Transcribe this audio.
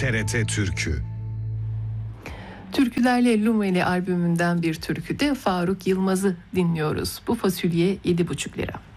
TRT Türkü. Türkülerle Lumeli albümünden bir türküde Faruk Yılmaz'ı dinliyoruz. Bu fasulye 7,5 lira.